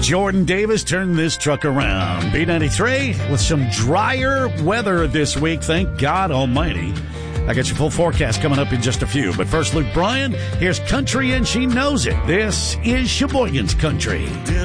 Jordan Davis turning this truck around. B93 with some drier weather this week. Thank God Almighty. I got your full forecast coming up in just a few. But first, Luke Bryan. Here's Country and She Knows It. This is Sheboygan's Country.